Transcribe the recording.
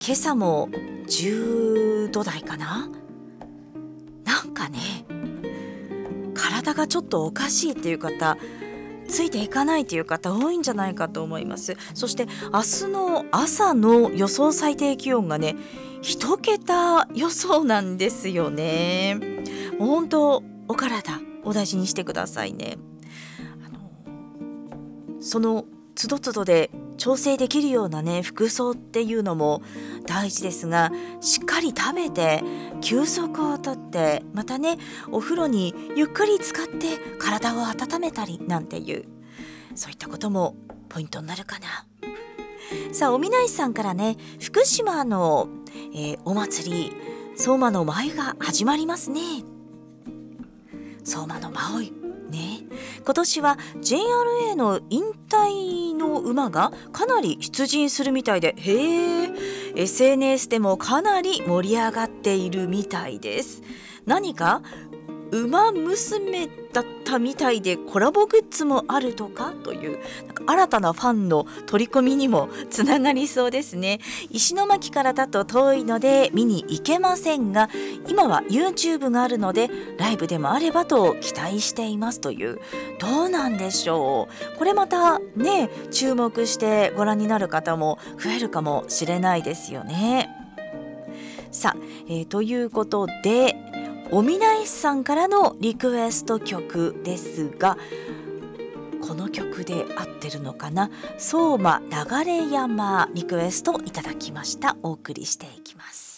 今朝も10度台かな。なんかね、体がちょっとおかしいっていう方、ついていかないという方多いんじゃないかと思います。そして明日の朝の予想最低気温がね、1桁予想なんですよね。もう本当お体お大事にしてくださいね。その都度都度で調整できるようなね、服装っていうのも大事ですが、しっかり食べて休息をとって、またねお風呂にゆっくり浸かって体を温めたりなんていう、そういったこともポイントになるかな。さあ、おみないさんからね、福島の、お祭り相馬の舞が始まりますね。相馬の舞ね、今年は JRA の引退の馬がかなり出陣するみたいで、SNS でもかなり盛り上がっているみたいです。何か馬娘だったみたいでコラボグッズもあるとかという、なんか新たなファンの取り込みにもつながりそうですね。石巻からだと遠いので見に行けませんが、今は YouTube があるのでライブでもあればと期待していますという。どうなんでしょう、これまたね、注目してご覧になる方も増えるかもしれないですよね。さあ、ということでおみないさんからのリクエスト曲ですが、この曲で合ってるのかな。相馬流山リクエストいただきました。お送りしていきます。